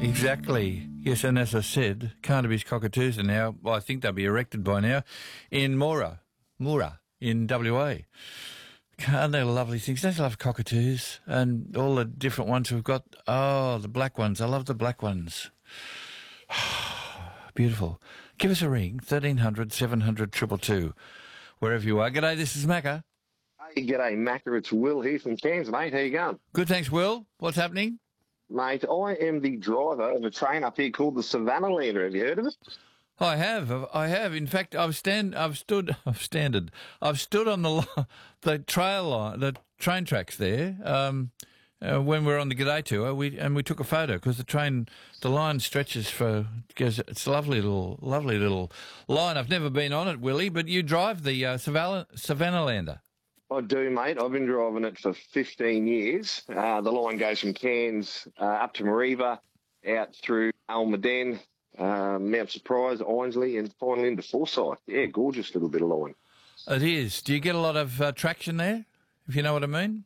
Exactly. Yes, and as I said, Carnaby's cockatoos are now, well, I think they'll be erected by now, in Moora in WA. Aren't they lovely things? Don't you love cockatoos? And all the different ones we've got. Oh, the black ones. I love the black ones. Beautiful. Give us a ring, 1300 700 222, wherever you are. G'day, this is Macca. Hey, g'day, Macca. It's Will here from Cairns, mate. How you going? Good, thanks, Will. What's happening? Mate, I am the driver of a train up here called the Savannalander. Have you heard of it? I have. In fact, I've stood on the trail line, the train tracks there. When we were on the G'day tour, we took a photo because the line stretches for. It's a lovely little line. I've never been on it, Willie, but you drive the Savannalander. I do, mate. I've been driving it for 15 years. The line goes from Cairns up to Mareeba, out through Almaden, Mount Surprise, Ainsley, and finally into Forsyth. Yeah, gorgeous little bit of line. It is. Do you get a lot of traction there, if you know what I mean?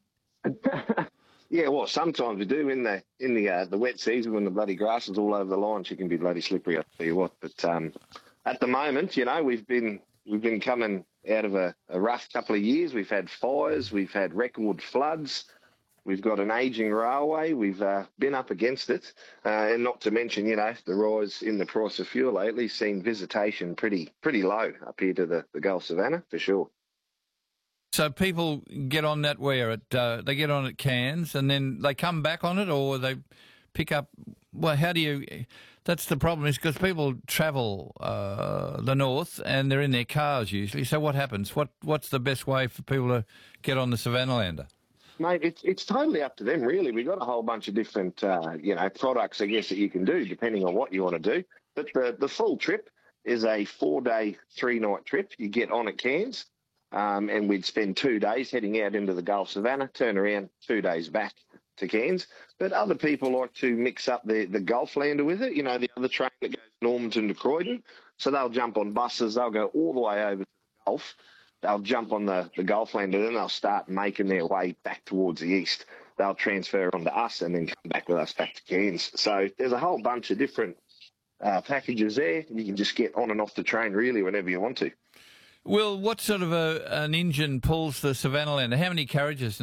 Yeah, well, sometimes we do in the wet season when the bloody grass is all over the line. She can be bloody slippery, I tell you what. But at the moment, you know, we've been coming out of a rough couple of years. We've had fires, we've had record floods, we've got an ageing railway, we've been up against it, and not to mention, you know, the rise in the price of fuel lately seen visitation pretty low up here to the Gulf Savannah, for sure. So people get on that they get on at Cairns and then they come back on it, or they pick up. Well, how do you? That's the problem, is because people travel the north and they're in their cars usually. So what happens? What's the best way for people to get on the Savannalander? Mate, it's totally up to them, really. We've got a whole bunch of different, products, I guess, that you can do depending on what you want to do. But the full trip is a 4-day, 3-night trip. You get on at Cairns. And we'd spend 2 days heading out into the Gulf Savannah, turn around 2 days back to Cairns. But other people like to mix up the Gulflander with it, you know, the other train that goes Normanton to Croydon. So they'll jump on buses, they'll go all the way over to the Gulf, they'll jump on the Gulflander, then they'll start making their way back towards the east. They'll transfer onto us and then come back with us back to Cairns. So there's a whole bunch of different packages there. You can just get on and off the train really whenever you want to. Well, what sort of an engine pulls the Savannalander? How many carriages